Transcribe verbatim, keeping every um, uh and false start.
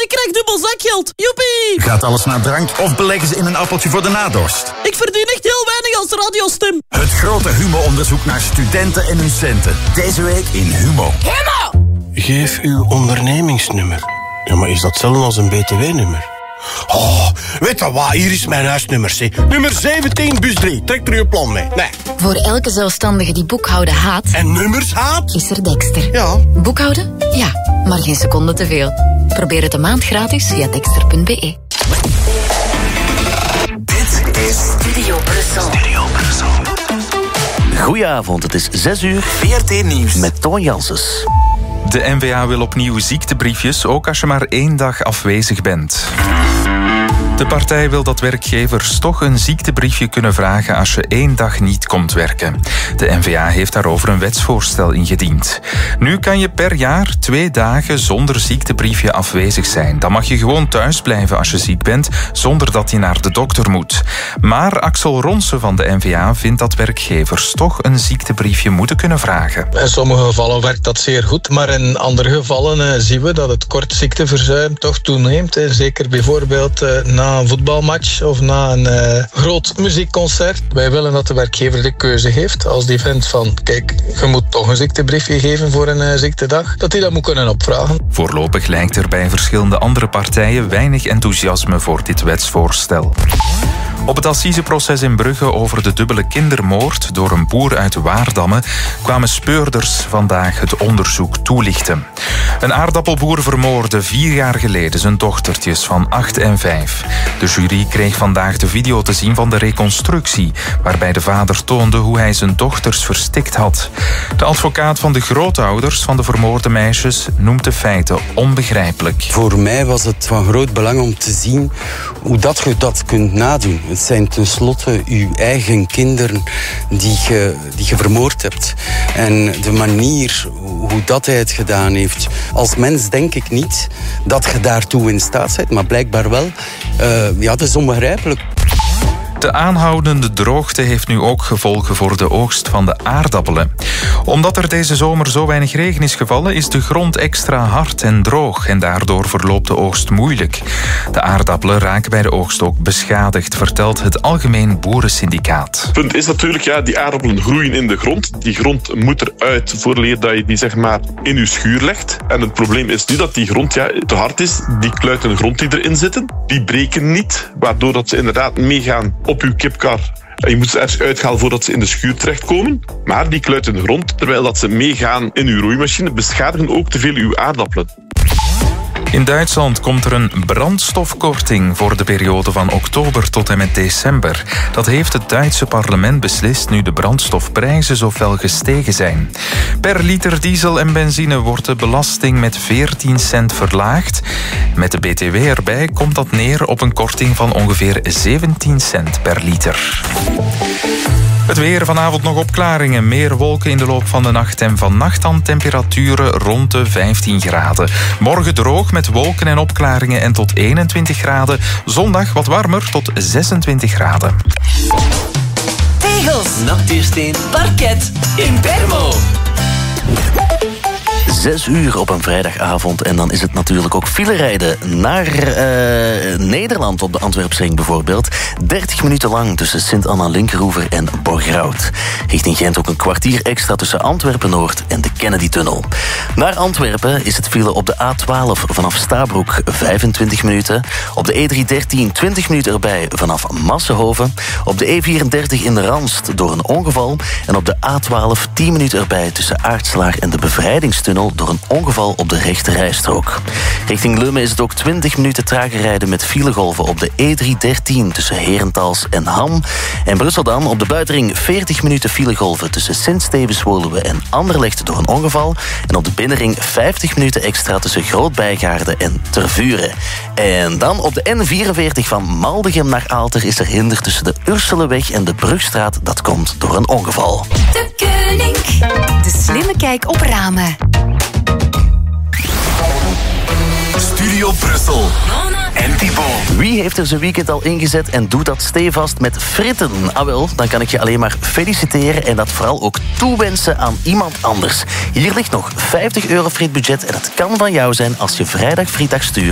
ik krijg dubbel zakgeld. Joepie! Gaat alles naar drank of beleggen ze in een appeltje voor de nadorst? Ik verdien echt heel weinig als radiostem. Het grote Humo-onderzoek naar studenten en hun centen. Deze week in Humo. Humo! Geef uw ondernemingsnummer. Ja, maar is dat hetzelfde als een B T W-nummer? Oh, weet je wat? Hier is mijn huisnummer, C. Nummer zeventien, bus drie. Trek er uw plan mee. Nee. Voor elke zelfstandige die boekhouden haat... En nummers haat? Is er Dexter. Ja. Boekhouden? Ja, maar geen seconde te veel. Probeer het een maand gratis via dexter punt b e. Dit is Studio Brussel. Studio Brussel. Goedenavond, het is zes uur. V R T Nieuws. Met Toon Janssens. De N V A wil opnieuw ziektebriefjes, ook als je maar één dag afwezig bent. De partij wil dat werkgevers toch een ziektebriefje kunnen vragen als je één dag niet komt werken. De N V A heeft daarover een wetsvoorstel ingediend. Nu kan je per jaar twee dagen zonder ziektebriefje afwezig zijn. Dan mag je gewoon thuis blijven als je ziek bent, zonder dat je naar de dokter moet. Maar Axel Ronsen van de N V A vindt dat werkgevers toch een ziektebriefje moeten kunnen vragen. In sommige gevallen werkt dat zeer goed, maar in andere gevallen uh, zien we dat het kort ziekteverzuim toch toeneemt. Hè. Zeker bijvoorbeeld uh, na een voetbalmatch of na een uh, groot muziekconcert. Wij willen dat de werkgever de keuze heeft. Als die vindt van, kijk, je moet toch een ziektebriefje geven voor een uh, ziektedag, dat hij dat moet kunnen opvragen. Voorlopig lijkt er bij verschillende andere partijen weinig enthousiasme voor dit wetsvoorstel. Op het assiseproces in Brugge over de dubbele kindermoord door een boer uit Waardammen kwamen speurders vandaag het onderzoek toelichten. Een aardappelboer vermoordde vier jaar geleden zijn dochtertjes van acht en vijf. De jury kreeg vandaag de video te zien van de reconstructie, waarbij de vader toonde hoe hij zijn dochters verstikt had. De advocaat van de grootouders van de vermoorde meisjes noemt de feiten onbegrijpelijk. Voor mij was het van groot belang om te zien hoe dat je dat kunt nadoen. Het zijn tenslotte uw eigen kinderen die je, die je vermoord hebt. En de manier hoe dat hij het gedaan heeft. Als mens denk ik niet dat je daartoe in staat bent, maar blijkbaar wel. Uh, ja, dat is onbegrijpelijk. De aanhoudende droogte heeft nu ook gevolgen voor de oogst van de aardappelen. Omdat er deze zomer zo weinig regen is gevallen, is de grond extra hard en droog en daardoor verloopt de oogst moeilijk. De aardappelen raken bij de oogst ook beschadigd, vertelt het Algemeen Boerensyndicaat. Het punt is natuurlijk, ja, die aardappelen groeien in de grond. Die grond moet eruit vooraleer dat je die zeg maar in je schuur legt. En het probleem is nu dat die grond ja, te hard is. Die kluiten grond die erin zitten, die breken niet, waardoor dat ze inderdaad meegaan op uw kipkar. Je moet ze ergens uithalen voordat ze in de schuur terechtkomen. Maar die kluiten de grond, terwijl dat ze meegaan in uw roeimachine, beschadigen ook te veel uw aardappelen. In Duitsland komt er een brandstofkorting voor de periode van oktober tot en met december. Dat heeft het Duitse parlement beslist nu de brandstofprijzen zo fel gestegen zijn. Per liter diesel en benzine wordt de belasting met veertien cent verlaagd. Met de B T W erbij komt dat neer op een korting van ongeveer zeventien cent per liter. Het weer, vanavond nog opklaringen. Meer wolken in de loop van de nacht en vannacht dan temperaturen rond de vijftien graden. Morgen droog met wolken en opklaringen en tot eenentwintig graden. Zondag wat warmer tot zesentwintig graden. Tegels, nachtuursteen, parket, Impermo. Zes uur op een vrijdagavond en dan is het natuurlijk ook filerijden naar uh, Nederland op de Antwerpsring bijvoorbeeld. dertig minuten lang tussen Sint-Anna-Linkeroever en Borgerhout. Richting Gent ook een kwartier extra tussen Antwerpen-Noord en de Kennedy-tunnel. Naar Antwerpen is het file op de A twaalf vanaf Stabroek vijfentwintig minuten. Op de E driehonderddertien twintig minuten erbij vanaf Massenhoven. Op de E vierendertig in de Randst door een ongeval. En op de A twaalf tien minuten erbij tussen Aartslaar en de Bevrijdingstunnel door een ongeval op de rechte rijstrook. Richting Lummen is het ook twintig minuten trager rijden met filegolven op de E driehonderddertien tussen Herentals en Ham. En Brussel dan op de buitenring veertig minuten filegolven tussen Sint-Stevens-Woluwe en Anderlecht door een ongeval. En op de binnenring vijftig minuten extra tussen Groot-Bijgaarden en Tervuren. En dan op de N vierenveertig van Maldegem naar Aalter is er hinder tussen de Ursulenweg en de Brugstraat. Dat komt door een ongeval. De Koning. De slimme kijk op ramen. Studio Brussel. En Thibaut. Wie heeft er zijn weekend al ingezet en doet dat stevast met fritten? Ah wel, dan kan ik je alleen maar feliciteren en dat vooral ook toewensen aan iemand anders. Hier ligt nog vijftig euro fritbudget en dat kan van jou zijn als je vrijdag friedag stuurt